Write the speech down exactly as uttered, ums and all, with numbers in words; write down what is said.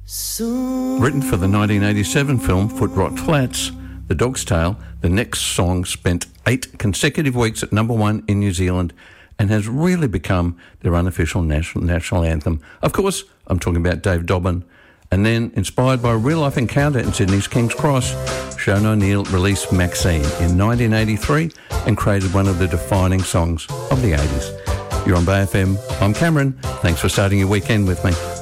Written for the nineteen eighty-seven film Foot Rot Flats, The Dog's Tale, the next song spent eight consecutive weeks at number one in New Zealand and has really become their unofficial national, national anthem. Of course, I'm talking about Dave Dobbyn. And then, inspired by a real-life encounter in Sydney's King's Cross, Sian O'Neill released Maxine in nineteen eighty-three and created one of the defining songs of the eighties. You're on Bay F M. I'm Cameron. Thanks for starting your weekend with me.